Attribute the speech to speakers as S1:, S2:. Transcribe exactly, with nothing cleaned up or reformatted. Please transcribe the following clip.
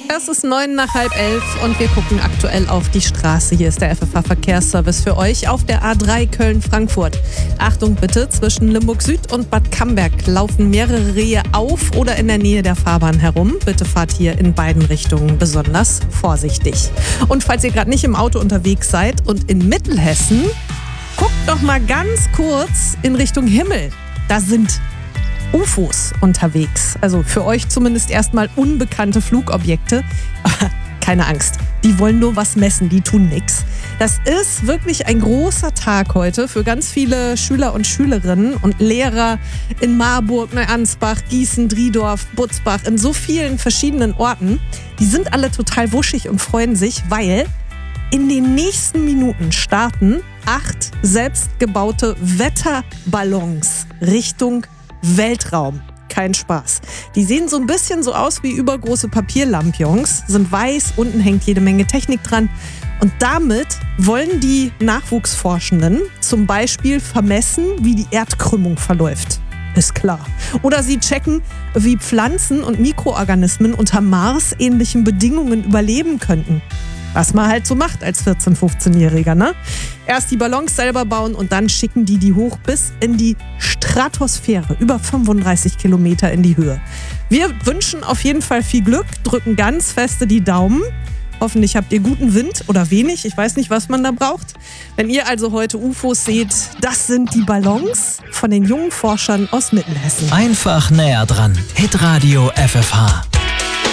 S1: Es ist neun nach halb elf und wir gucken aktuell auf die Straße. Hier ist der F F H-Verkehrsservice für euch auf der A drei Köln-Frankfurt. Achtung bitte, zwischen Limburg Süd und Bad Camberg laufen mehrere Rehe auf oder in der Nähe der Fahrbahn herum. Bitte fahrt hier in beiden Richtungen besonders vorsichtig. Und falls ihr gerade nicht im Auto unterwegs seid und in Mittelhessen, guckt doch mal ganz kurz in Richtung Himmel. Da sind U F Os unterwegs. Also für euch zumindest erstmal unbekannte Flugobjekte. Aber keine Angst, die wollen nur was messen, die tun nichts. Das ist wirklich ein großer Tag heute für ganz viele Schüler und Schülerinnen und Lehrer in Marburg, Neuansbach, Gießen, Driedorf, Butzbach, in so vielen verschiedenen Orten. Die sind alle total wuschig und freuen sich, weil in den nächsten Minuten starten acht selbstgebaute Wetterballons Richtung Weltraum. Kein Spaß. Die sehen so ein bisschen so aus wie übergroße Papierlampions, sind weiß, unten hängt jede Menge Technik dran. Und damit wollen die Nachwuchsforschenden zum Beispiel vermessen, wie die Erdkrümmung verläuft. Ist klar. Oder sie checken, wie Pflanzen und Mikroorganismen unter Mars-ähnlichen Bedingungen überleben könnten. Was man halt so macht als vierzehn-, fünfzehnjähriger, ne? Erst die Ballons selber bauen und dann schicken die die hoch bis in die Stratosphäre, über fünfunddreißig Kilometer in die Höhe. Wir wünschen auf jeden Fall viel Glück, drücken ganz feste die Daumen. Hoffentlich habt ihr guten Wind oder wenig, ich weiß nicht, was man da braucht. Wenn ihr also heute U F Os seht, das sind die Ballons von den jungen Forschern aus Mittelhessen.
S2: Einfach näher dran. Hitradio F F H.